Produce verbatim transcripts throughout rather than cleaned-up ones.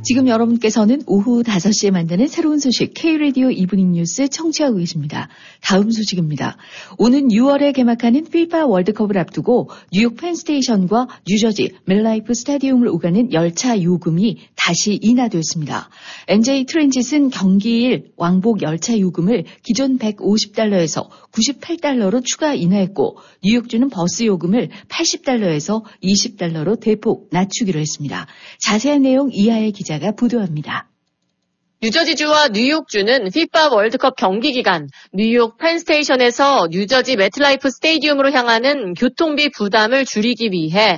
지금 여러분께서는 오후 다섯 시에 만드는 새로운 소식 K-라디오 이브닝 뉴스 청취하고 계십니다. 다음 소식입니다. 오는 유월에 개막하는 피파 월드컵을 앞두고 뉴욕 펜스테이션과 뉴저지 멜라이프 스타디움을 오가는 열차 요금이 다시 인하되었습니다. 엔제이 트랜짓은 경기일 왕복 열차 요금을 기존 백오십 달러에서 구십팔 달러로 추가 인하했고 뉴욕주는 버스 요금을 팔십 달러에서 이십 달러로 대폭 낮추기로 했습니다. 자세한 내용 이하의 기자가 보도합니다. 뉴저지주와 뉴욕주는 피파 월드컵 경기 기간 뉴욕 펜스테이션에서 뉴저지 매트라이프 스테디움으로 향하는 교통비 부담을 줄이기 위해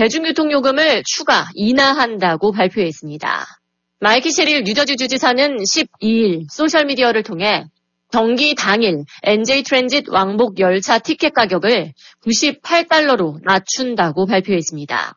대중교통요금을 추가 인하한다고 발표했습니다. 마이키 셰릴 뉴저지 주지사는 십이일 소셜미디어를 통해 경기 당일 엔제이 트랜짓 왕복 열차 티켓 가격을 구십팔 달러로 낮춘다고 발표했습니다.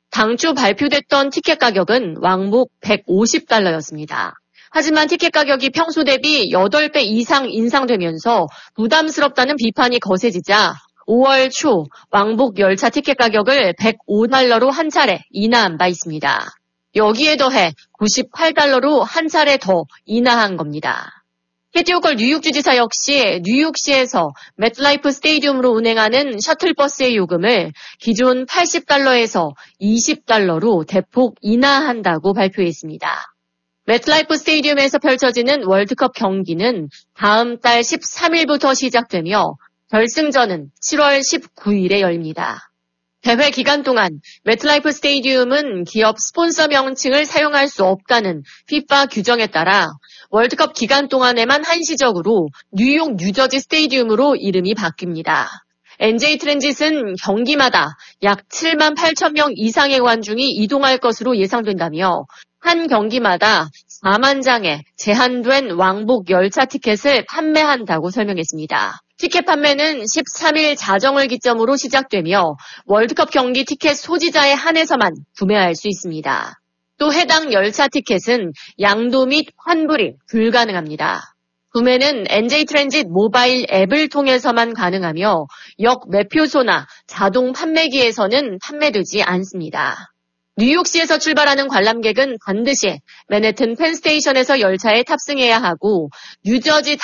당초 발표됐던 티켓 가격은 왕복 백오십 달러였습니다. 하지만 티켓 가격이 평소 대비 여덟 배 이상 인상되면서 부담스럽다는 비판이 거세지자 오월 초 왕복 열차 티켓 가격을 백오 달러로 한 차례 인하한 바 있습니다. 여기에 더해 구십팔 달러로 한 차례 더 인하한 겁니다. 캐티 호컬 뉴욕주지사 역시 뉴욕시에서 매트라이프 스테디움으로 운행하는 셔틀버스의 요금을 기존 팔십 달러에서 이십 달러로 대폭 인하한다고 발표했습니다. 매트라이프 스테디움에서 펼쳐지는 월드컵 경기는 다음 달 십삼일부터 시작되며 결승전은 칠월 십구일에 열립니다. 대회 기간 동안 매트라이프 스테디움은 기업 스폰서 명칭을 사용할 수 없다는 피파 규정에 따라 월드컵 기간 동안에만 한시적으로 뉴욕 뉴저지 스테디움으로 이름이 바뀝니다. 엔제이 트랜짓은 경기마다 약 칠만 팔천 명 이상의 관중이 이동할 것으로 예상된다며 한 경기마다 사만 장의 제한된 왕복 열차 티켓을 판매한다고 설명했습니다. 티켓 판매는 십삼일 자정을 기점으로 시작되며 월드컵 경기 티켓 소지자에 한해서만 구매할 수 있습니다. 또 해당 열차 티켓은 양도 및 환불이 불가능합니다. 구매는 엔제이 트랜짓 모바일 앱을 통해서만 가능하며 역 매표소나 자동 판매기에서는 판매되지 않습니다. 뉴욕시에서 출발하는 관람객은 반드시 맨해튼 펜스테이션에서 열차에 탑승해야 하고 뉴저지